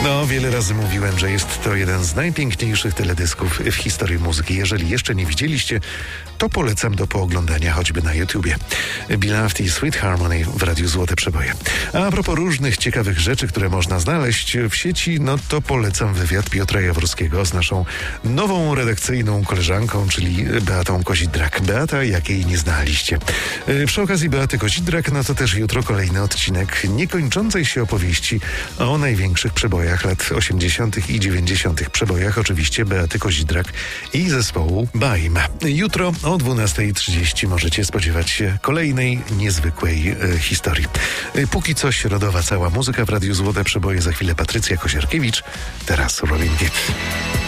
No, wiele razy mówiłem, że jest to jeden z najpiękniejszych teledysków w historii muzyki. Jeżeli jeszcze nie widzieliście, to polecam do pooglądania choćby na YouTubie. Beloved i Sweet Harmony w Radiu Złote Przeboje. A propos różnych ciekawych rzeczy, które można znaleźć w sieci, no to polecam wywiad Piotra Jaworskiego z naszą nową redakcyjną koleżanką, czyli Beatą Kozidrak. Beata, jakiej nie znaliście. Przy okazji Beaty Kozidrak, no to też jutro kolejny odcinek niekończącej się opowieści o największych przebojach lat 80. i 90. Przebojach oczywiście Beaty Kozidrak i zespołu Baim. Jutro o 12:30 możecie spodziewać się kolejnej niezwykłej historii. Póki co środowa cała muzyka w Radiu Złote Przeboje. Za chwilę Patrycja Kosiarkiewicz, teraz Robin Gibb.